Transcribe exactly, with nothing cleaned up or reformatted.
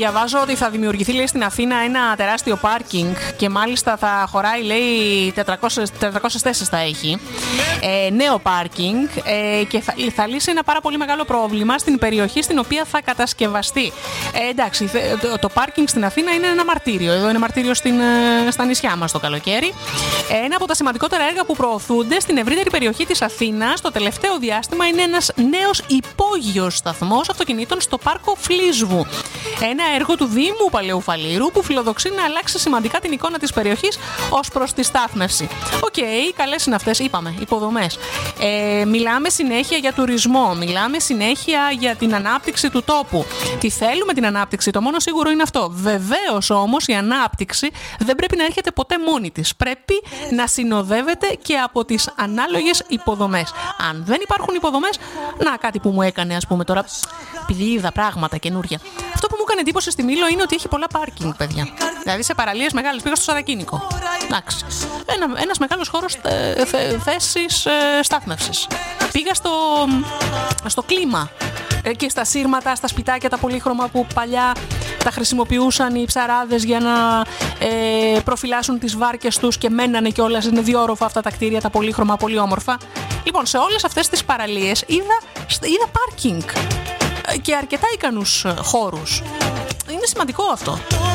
διαβάζω ότι θα δημιουργηθεί, λέει, στην Αθήνα ένα τεράστιο πάρκινγκ και μάλιστα θα χωράει, λέει, τετρακόσιες θέσεις θα έχει. Ε, νέο πάρκινγκ ε, και θα, θα λύσει ένα πάρα πολύ μεγάλο πρόβλημα στην περιοχή στην οποία θα κατασκευαστεί. Ε, εντάξει, το, το πάρκινγκ στην Αθήνα είναι ένα μαρτύριο. Εδώ είναι μαρτύριο στην, στα νησιά μας το καλοκαίρι. Ε, ένα από τα σημαντικότερα έργα που προωθούνται στην ευρύτερη περιοχή της Αθήνας το τελευταίο διάστημα είναι ένας νέος υπόγειος σταθμός αυτοκινήτων στο πάρκο Φλίσβου. Ένα έργο του Δήμου Παλαιοφαλήρου που φιλοδοξεί να αλλάξει σημαντικά την εικόνα της περιοχής ως προς τη στάθμευση. Οκ, okay, καλές είναι αυτές, είπαμε, υποδομές. Ε, μιλάμε συνέχεια για τουρισμό, μιλάμε συνέχεια για την ανάπτυξη του τόπου. Τι θέλουμε την ανάπτυξη, το μόνο σίγουρο είναι αυτό. Βεβαίως όμως η ανάπτυξη δεν πρέπει να έρχεται ποτέ μόνη της. Πρέπει να συνοδεύεται και από τις ανάλογες υποδομές. Αν δεν υπάρχουν υποδομές, να κάτι που μου έκανε, ας πούμε τώρα, επειδή είδα πράγματα καινούρια. Αυτό που μου έκανε εντύπωση στη Μήλο είναι ότι έχει πολλά πάρκινγκ, παιδιά. Δηλαδή σε παραλίες μεγάλες, πήγα στο Σαρακίνικο. Εντάξει. Ένα, ένας μεγάλος χώρος ε, θε, θέσης ε, στάθμευσης. Πήγα στο, στο κλίμα ε, και στα σύρματα, στα σπιτάκια τα πολύχρωμα που παλιά τα χρησιμοποιούσαν οι ψαράδες για να ε, προφυλάσσουν τις βάρκες τους και μένανε κιόλας. Είναι διόροφα αυτά τα κτίρια, τα πολύχρωμα, πολύ όμορφα. Λοιπόν, σε όλες αυτές τις παραλίες είδα, είδα πάρκινγκ και αρκετά ικανούς χώρους. Είναι σημαντικό αυτό.